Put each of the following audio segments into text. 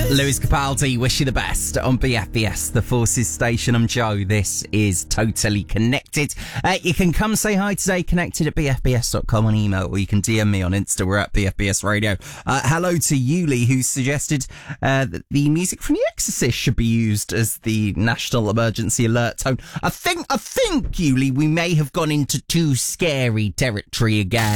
Lewis Capaldi, wish you the best on BFBS, the Forces station. I'm Joe. This is Totally Connected. You can come say hi today, connected at bfbs.com on email, or you can DM me on Insta. We're at BFBS Radio. Hello to Yuli, who suggested that the music from The Exorcist should be used as the national emergency alert tone. I think, Yuli, we may have gone into too scary territory again.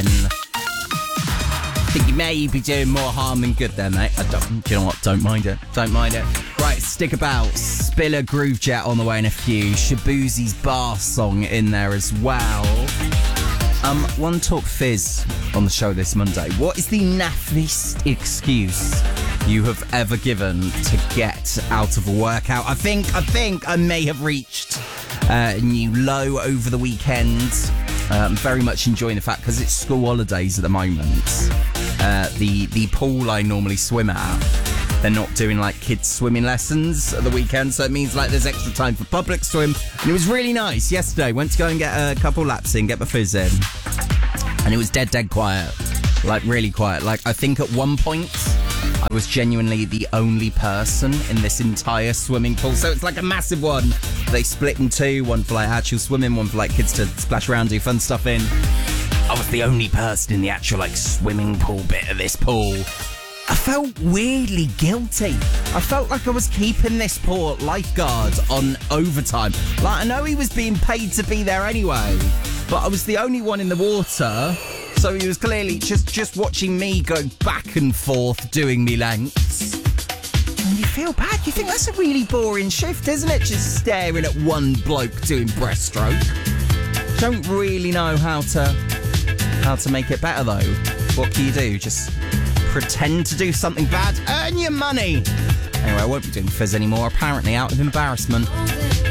I think you may be doing more harm than good there, mate. Do you know what? Don't mind it. Right, stick about. Spiller Groove Jet on the way in a few. Shabuzi's Bar song in there as well. One Talk Fizz on the show this Monday. What is the naffest excuse you have ever given to get out of a workout? I think I may have reached a new low over the weekend. I'm very much enjoying the fact, because it's school holidays at the moment, the pool I normally swim at, they're not doing like kids swimming lessons at the weekend, so it means like there's extra time for public swim. And it was really nice yesterday. Went to go and get a couple laps in, get my fizz in, and it was dead quiet, like really quiet. Like I think at one point I was genuinely the only person in this entire swimming pool. So it's like a massive one. They split in two, one for like actual swimming, one for like kids to splash around, do fun stuff in. I was the only person in the actual like swimming pool bit of this pool. I felt weirdly guilty. I felt like I was keeping this poor lifeguard on overtime. Like I know he was being paid to be there anyway, but I was the only one in the water. So he was clearly just watching me go back and forth doing me lengths. And you feel bad. You think that's a really boring shift, isn't it? Just staring at one bloke doing breaststroke. Don't really know how to make it better though. What can you do? Just pretend to do something bad, earn your money. Anyway, I won't be doing fizz anymore, apparently out of embarrassment.